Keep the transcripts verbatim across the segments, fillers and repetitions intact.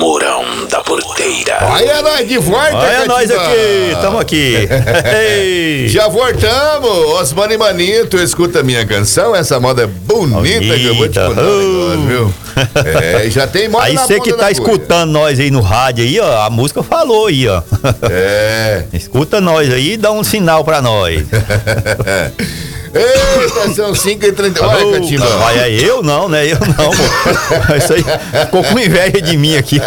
Mourão da Porteira. Olha nós de volta, Olha nós aqui, tamo aqui. Já voltamos, Osmano e Manito, escuta a minha canção, essa moda é bonita, bonita. Que eu vou te contar um negócio, viu? É, já tem moda. Aí você que tá escutando nós aí no rádio aí, ó, a música falou aí, ó. É. Escuta nós aí e dá um sinal pra nós. Eita, são cinco e trinta. Olha, Catimba. Vai, é eu não, né? Eu não, pô. Isso aí ficou com inveja de mim aqui.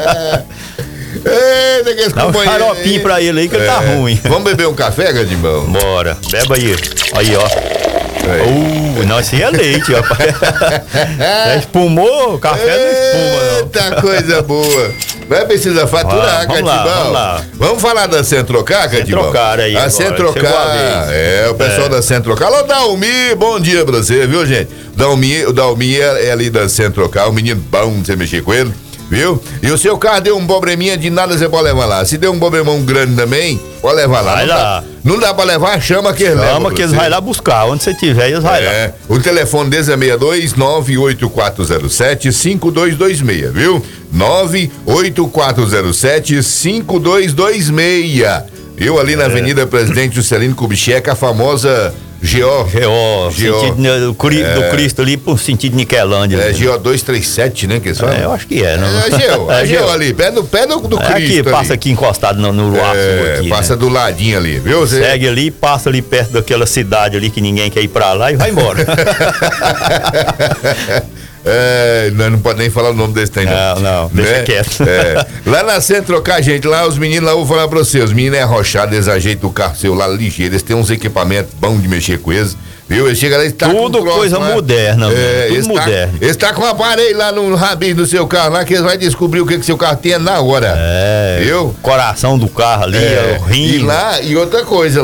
Eita, que dá um xaropinho pra ele aí que é. Ele tá ruim. Vamos beber um café, Gadimão? Bora, beba aí. Aí, ó. Uh, não, esse é leite, rapaz. Já espumou, o café não espuma, não. Eita, coisa boa. Vai precisar faturar, ah, vamos lá, vamos lá. Vamos falar da Centrocar, Cadibão? Centrocar aí. A Centrocar, é, o pessoal é. da Centrocar. Alô, Dalmi, bom dia pra você, viu, gente? Dalmi, o Dalmi é, é ali da Centrocar, um menino bom de você mexer com ele, viu? E o seu carro deu um probleminha de nada, você pode levar lá. Se deu um problemão grande também, pode levar lá. Vai não lá. Dá, não dá pra levar, chama que eles levam. Chama que eles vão lá buscar, onde você tiver, eles vão é. lá. O telefone deles é seis dois nove oito quatro zero sete cinco dois dois seis, viu? nove oito quatro zero sete cinco dois dois seis. Eu ali na é. Avenida Presidente Juscelino Kubitschek, a famosa G O. G O, sentido do, é. do Cristo ali por sentido Niquelândia. É, G O duzentos e trinta e sete, né, que eles falam? É, eu acho que é, não? É, é G O, é, é G O ali, pé do, pé do, do é Cristo aqui, passa ali. aqui encostado no, no Luar é, aqui, passa né? do ladinho ali, viu? Você... Segue ali, passa ali perto daquela cidade ali que ninguém quer ir pra lá e vai embora. É, não, não pode nem falar o nome desse trem, não. Não, não, deixa né? quieto. É. Lá na Centrocar, gente, lá os meninos, lá eu vou falar pra vocês, os meninos é arrochado, eles ajeitam o carro seu lá ligeiro, eles têm uns equipamentos bons de mexer com eles, viu? Eles chegam lá e tá tudo com coisa lá, moderna, é, tudo moderno. Eles tá com um aparelho lá no rabinho do seu carro lá, que eles vão descobrir o que que seu carro tem na hora. É, viu? Coração do carro ali, é, o rim. E lá, e outra coisa,